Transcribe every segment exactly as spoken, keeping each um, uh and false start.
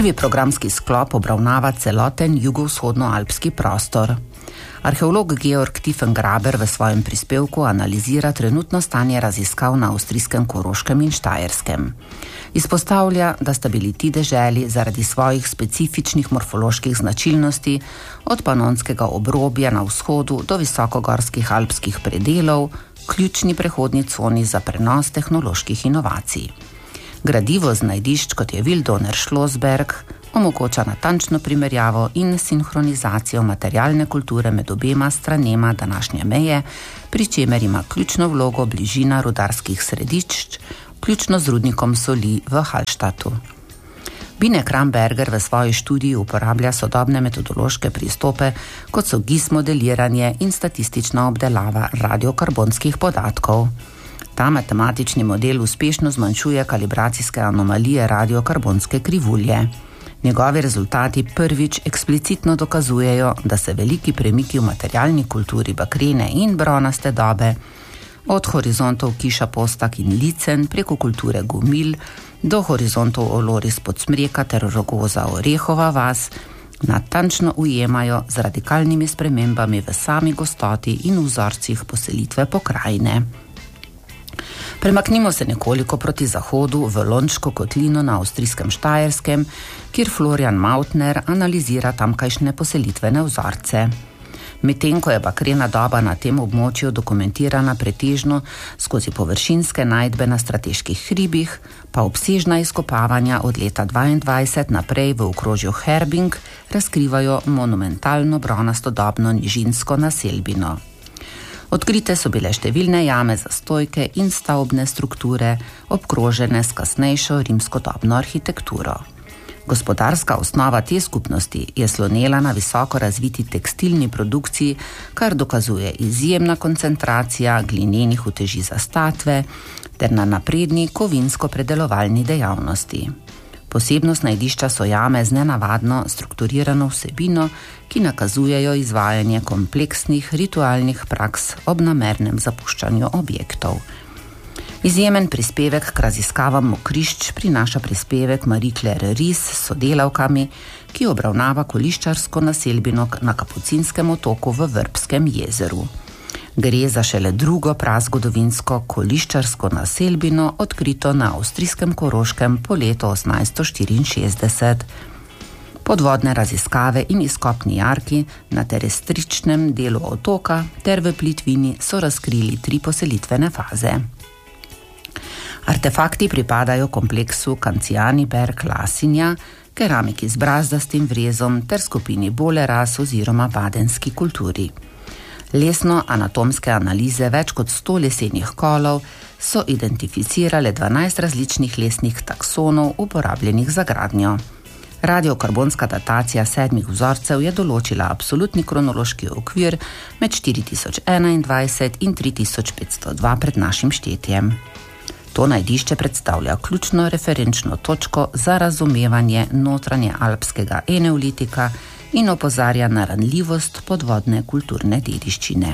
Prvi programski sklop obravnava celoten jugovzhodnoalpski prostor. Arheolog Georg Tiefengraber v svojem prispevku analizira trenutno stanje raziskav na avstrijskem Koroškem in Štajerskem. Izpostavlja, da sta bili ti deželi zaradi svojih specifičnih morfoloških značilnosti od panonskega obrobja na vzhodu do visokogorskih alpskih predelov ključni prehodni coni za prenos tehnoloških inovacij. Gradivo z najdišč, kot je Wildoner Schlossberg, omogoča natančno primerjavo in sinhronizacijo materialne kulture med obema stranema današnje meje, pri čemer ima ključno vlogo bližina rudarskih središč, vključno z rudnikom soli v Hallstatu. Bine Kramberger v svoji študiji uporablja sodobne metodološke pristope, kot so G I S modeliranje in statistična obdelava radiokarbonskih podatkov. Ta matematični model uspešno zmanjšuje kalibracijske anomalije radiokarbonske krivulje. Njegovi rezultati prvič eksplicitno dokazujejo, da se veliki premiki v materialni kulturi bakrene in bronaste dobe, od horizontov Kiša Postak in Licen preko kulture Gumil do horizontov Oloris Podsmreka ter Rogoza Orehova vas, natančno ujemajo z radikalnimi spremembami v sami gostoti in vzorcih poselitve pokrajine. Premaknimo se nekoliko proti zahodu v Lonško kotlino na avstrijskem Štajerskem, kjer Florian Mautner analizira tamkajšnje poselitvene vzorce. Medtem ko je bakrena doba na tem območju dokumentirana pretežno skozi površinske najdbe na strateških hribih, pa obsežna izkopavanja od leta dvaindvajset naprej v okrožju Herbing razkrivajo monumentalno bronastodobno nižinsko naselbino. Odkrite so bile številne jame za stojke in stavbne strukture, obkrožene s kasnejšo rimskodobno arhitekturo. Gospodarska osnova te skupnosti je slonela na visoko razviti tekstilni produkciji, kar dokazuje izjemna koncentracija glinenih uteži za statve ter na napredni kovinsko-predelovalni dejavnosti. Posebnost najdišča so jame z nenavadno strukturirano vsebino, ki nakazujejo izvajanje kompleksnih ritualnih praks ob namernem zapuščanju objektov. Izjemen prispevek k raziskavam mokrišč prinaša prispevek Marie-Claire Ries s sodelavkami, ki obravnava koliščarsko naselbino na Kapucinskem otoku v Vrbskem jezeru. Gre za šele drugo prazgodovinsko koliščarsko naselbino, odkrito na avstrijskem Koroškem po letu osemnajststo štiriinšestdeset. Podvodne raziskave in izkopni jarki na terestričnem delu otoka ter v plitvini so razkrili tri poselitvene faze. Artefakti pripadajo kompleksu Kanciani-Berg Lasinja, keramiki z brazdastim vrezom ter skupini Boleras oziroma badenski kulturi. Lesno-anatomske analize več kot sto lesenih kolov so identificirale dvanajst različnih lesnih taksonov uporabljenih za gradnjo. Radiokarbonska datacija sedmih vzorcev je določila absolutni kronološki okvir med štiri tisoč enaindvajset in tri tisoč petsto dva pred našim štetjem. To najdišče predstavlja ključno referenčno točko za razumevanje notranje alpskega eneolitika in opozarja na ranljivost podvodne kulturne dediščine.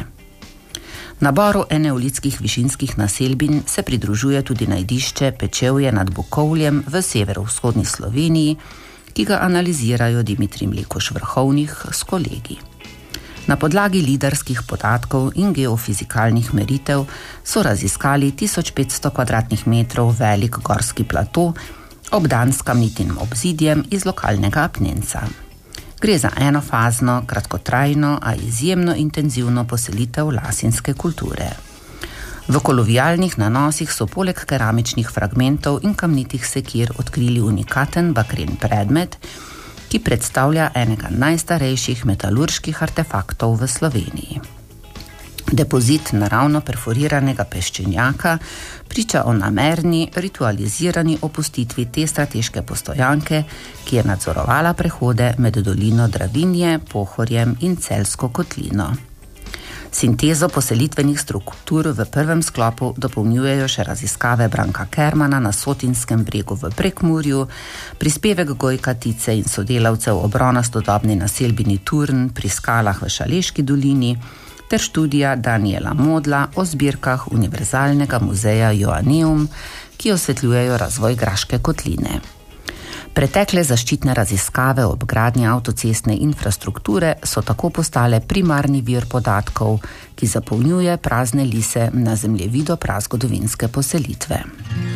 Naboru eneolitskih višinskih naselbin se pridružuje tudi najdišče Pečevje nad Bukovljem v severovzhodni Sloveniji, ki ga analizirajo Dimitrij Mlekuž Vrhovnih s kolegi. Na podlagi lidarskih podatkov in geofizikalnih meritev so raziskali tisoč petsto kvadratnih metrov velik gorski plato, obdan s kamnitim obzidjem iz lokalnega apnenca. Gre za enofazno, kratkotrajno, a izjemno intenzivno poselitev lasinske kulture. V kolovialnih nanosih so poleg keramičnih fragmentov in kamnitih sekir odkrili unikaten bakren predmet, ki predstavlja enega najstarejših metalurških artefaktov v Sloveniji. Depozit naravno perforiranega peščenjaka priča o namerni, ritualizirani opustitvi te strateške postojanke, ki je nadzorovala prehode med dolino Dravinje, Pohorjem in Celjsko kotlino. Sintezo poselitvenih struktur v prvem sklopu dopolnjujejo še raziskave Branka Kermana na Sotinskem bregu v Prekmurju, prispevek Gojka Tice in sodelavcev o bronastodobni naselbini Turn pri skalah v Šaleški dolini ter študija Daniela Modla o zbirkah Univerzalnega muzeja Joanneum, ki osvetljujejo razvoj Graške kotline. Pretekle zaščitne raziskave ob gradnji avtocestne infrastrukture so tako postale primarni vir podatkov, ki zapolnjuje prazne lise na zemljevidu prazgodovinske poselitve.